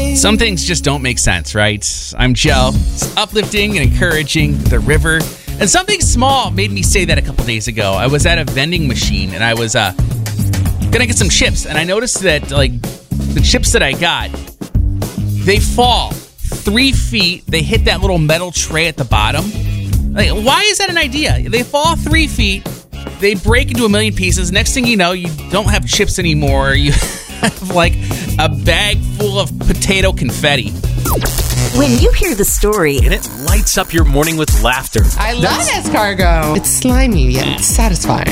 Some things just don't make sense, right? I'm Joe. It's uplifting and encouraging, the river. And something small made me say that a couple days ago. I was at a vending machine and I was gonna get some chips, and I noticed that the chips that I got, they fall 3 feet. They hit that little metal tray at the bottom. Why is that an idea? They fall 3 feet. They break into a million pieces. Next thing you know, you don't have chips anymore. You have a bag full of potato confetti. When you hear the story, and it lights up your morning with laughter. I love escargot. It's slimy yet satisfying.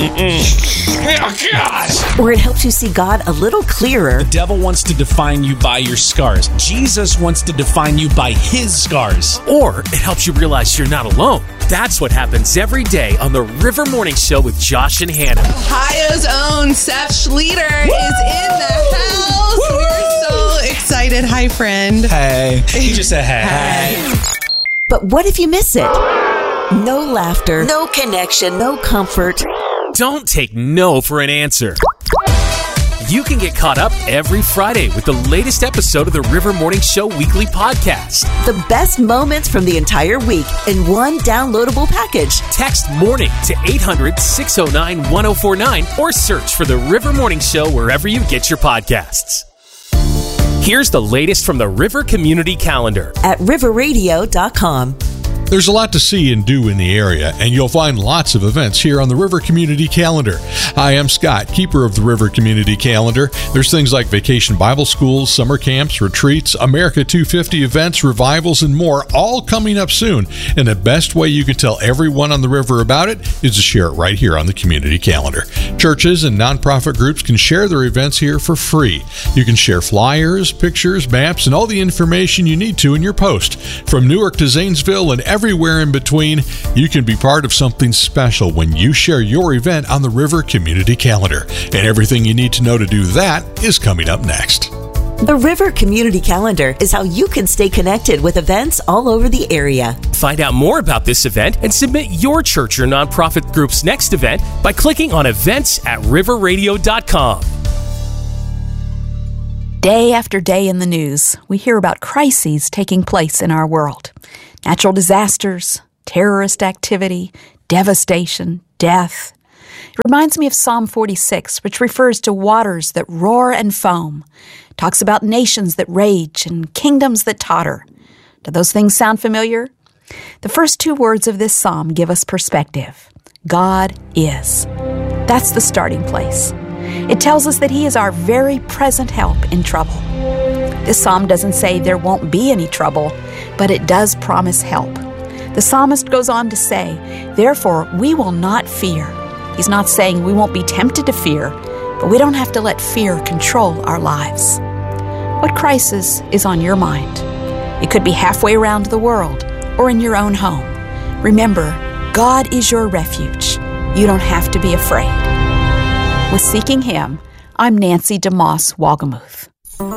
Oh, God. Or it helps you see God a little clearer. The devil wants to define you by your scars. Jesus wants to define you by his scars. Or it helps you realize you're not alone. That's what happens every day on the River Morning Show with Josh and Hannah. Ohio's own Seth Schlueter is in the house. Woo! We're so excited. Hi, friend. Hey. He just said hey. But what if you miss it? No laughter, no connection, no comfort. Don't take no for an answer. You can get caught up every Friday with the latest episode of the River Morning Show weekly podcast. The best moments from the entire week in one downloadable package. Text MORNING to 800-609-1049 or search for the River Morning Show wherever you get your podcasts. Here's the latest from the River Community Calendar at riverradio.com. There's a lot to see and do in the area, and you'll find lots of events here on the River Community Calendar. Hi, I'm Scott, keeper of the River Community Calendar. There's things like vacation Bible schools, summer camps, retreats, America 250 events, revivals, and more, all coming up soon. And the best way you can tell everyone on the river about it is to share it right here on the Community Calendar. Churches and nonprofit groups can share their events here for free. You can share flyers, pictures, maps, and all the information you need to in your post. From Newark to Zanesville and everywhere in between, you can be part of something special when you share your event on the River Community Calendar. And everything you need to know to do that is coming up next. The River Community Calendar is how you can stay connected with events all over the area. Find out more about this event and submit your church or nonprofit group's next event by clicking on events at riverradio.com. Day after day in the news, we hear about crises taking place in our world. Natural disasters, terrorist activity, devastation, death. It reminds me of Psalm 46, which refers to waters that roar and foam. It talks about nations that rage and kingdoms that totter. Do those things sound familiar? The first two words of this psalm give us perspective. God is. That's the starting place. It tells us that He is our very present help in trouble. This psalm doesn't say there won't be any trouble, but it does promise help. The psalmist goes on to say, therefore, we will not fear. He's not saying we won't be tempted to fear, but we don't have to let fear control our lives. What crisis is on your mind? It could be halfway around the world or in your own home. Remember, God is your refuge. You don't have to be afraid. With Seeking Him, I'm Nancy DeMoss Wagamuth.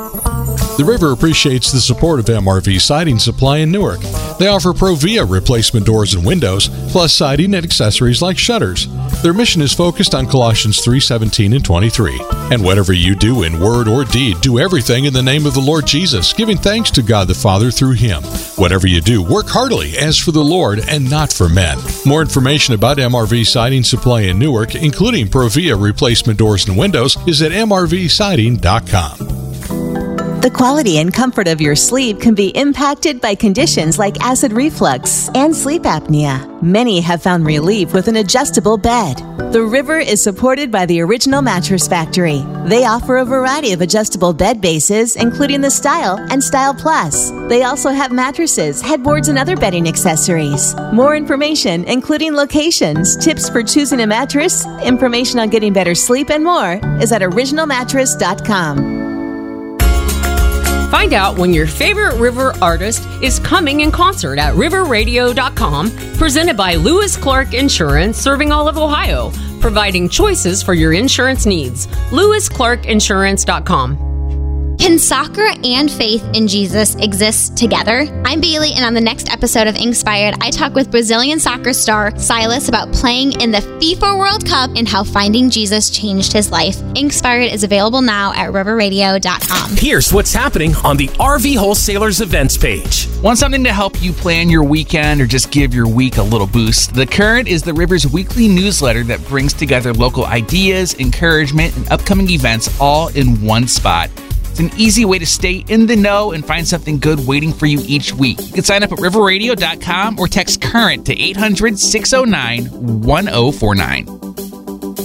The River appreciates the support of MRV Siding Supply in Newark. They offer Provia replacement doors and windows, plus siding and accessories like shutters. Their mission is focused on Colossians 3:17 and 23. And whatever you do in word or deed, do everything in the name of the Lord Jesus, giving thanks to God the Father through Him. Whatever you do, work heartily as for the Lord and not for men. More information about MRV Siding Supply in Newark, including Provia replacement doors and windows, is at mrvsiding.com. The quality and comfort of your sleep can be impacted by conditions like acid reflux and sleep apnea. Many have found relief with an adjustable bed. The River is supported by the Original Mattress Factory. They offer a variety of adjustable bed bases, including the Style and Style Plus. They also have mattresses, headboards, and other bedding accessories. More information, including locations, tips for choosing a mattress, information on getting better sleep, and more, is at originalmattress.com. Find out when your favorite River artist is coming in concert at riverradio.com, presented by Lewis Clark Insurance, serving all of Ohio, providing choices for your insurance needs. LewisClarkInsurance.com. Can soccer and faith in Jesus exist together? I'm Bailey, and on the next episode of Inkspired, I talk with Brazilian soccer star Silas about playing in the FIFA World Cup and how finding Jesus changed his life. Inkspired is available now at riverradio.com. Here's what's happening on the RV Wholesalers events page. Want something to help you plan your weekend or just give your week a little boost? The Current is the River's weekly newsletter that brings together local ideas, encouragement, and upcoming events all in one spot. It's an easy way to stay in the know and find something good waiting for you each week. You can sign up at riverradio.com or text CURRENT to 800-609-1049.